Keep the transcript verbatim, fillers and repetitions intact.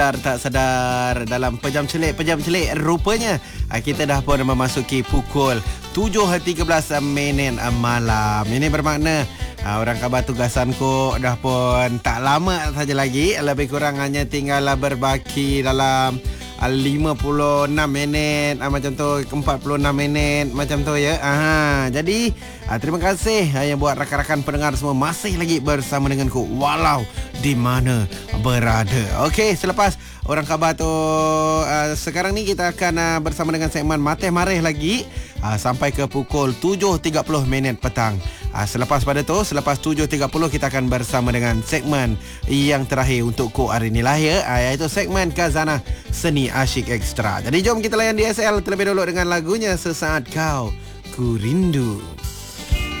Sedar tak sedar dalam pejam celik pejam celik rupanya kita dah pun memasuki pukul tujuh tiga belas minit malam. Ini bermakna orang khabar tugasanku dah pun tak lama saja lagi, lebih kurang hanya tinggal berbaki dalam lima puluh enam minit macam tu, empat puluh enam minit macam tu ya. Aha, jadi terima kasih yang buat rakan-rakan pendengar semua masih lagi bersama denganku walau di mana berada. Okey, selepas orang khabar tu uh, sekarang ni kita akan uh, bersama dengan segmen Mateh Marih lagi uh, sampai ke pukul tujuh tiga puluh minit petang. Uh, selepas pada tu, selepas tujuh tiga puluh kita akan bersama dengan segmen yang terakhir untuk ku hari ni lah ya, uh, iaitu segmen Khazanah Seni Asyik Ekstra. Jadi jom kita layan D S L terlebih dulu dengan lagunya Sesaat Kau Ku Rindu.